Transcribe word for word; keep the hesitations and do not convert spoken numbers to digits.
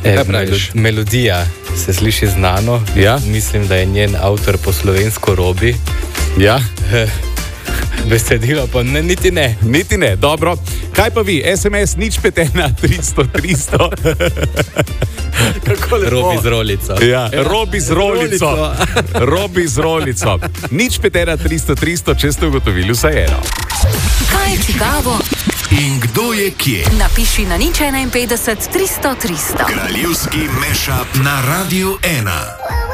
E, melo, melodija se sliši znano. Ja? Mislim, da je njen avtor po slovensko Robi. Ja? Besedilo pa ne, niti ne. Niti ne, dobro. Kaj pa vi, es em es nič pet ena tristo tristo? Robi z rolico. Ja, ja. Robi z rolico. Robi z rolico. Nič pet ena tristo tristo, če ste ugotovili vsaj eno. Kaj je čigavo? In kdo je kje? Napiši na nič enainpetdeset tristo tristo. Kraljevski mashup na Radiu ena.